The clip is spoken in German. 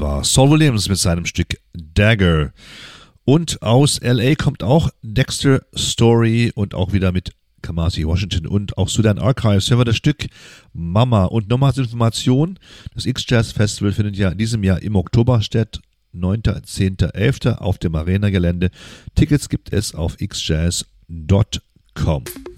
war Saul Williams mit seinem Stück Dagger. Und aus L.A. kommt auch Dexter Story und auch wieder mit Kamasi Washington und auch Sudan Archives hören wir das Stück Mama. Und nochmal als Information, das X-Jazz Festival findet ja in diesem Jahr im Oktober statt, 9., 10., 11. auf dem Arena-Gelände. Tickets gibt es auf xjazz.com.